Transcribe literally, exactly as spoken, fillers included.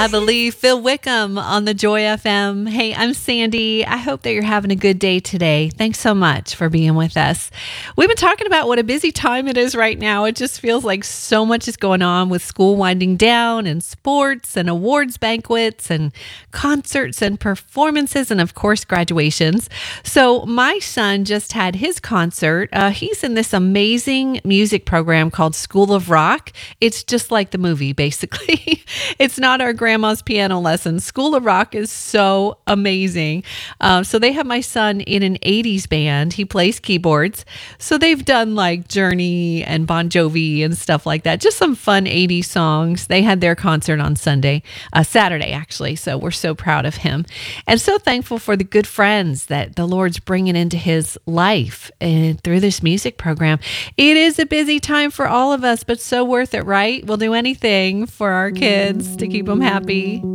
I believe Phil Wickham on the Joy F M. Hey, I'm Sandy. I hope that you're having a good day today. Thanks so much for being with us. We've been talking about what a busy time it is right now. It just feels like so much is going on with school winding down and sports and awards banquets and concerts and performances and, of course, graduations. So my son just had his concert. Uh, he's in this amazing music program called School of Rock. It's just like the movie, basically. It's not our grandma's piano lesson. School of Rock is so amazing. Um, so they have my son in an eighties band. He plays keyboards. So they've done like Journey and Bon Jovi and stuff like that. Just some fun eighties songs. They had their concert on Sunday, uh, Saturday actually. So we're so proud of him and so thankful for the good friends that the Lord's bringing into his life and through this music program. It is a busy time for all of us, but so worth it, right? We'll do anything for our kids to keep them happy.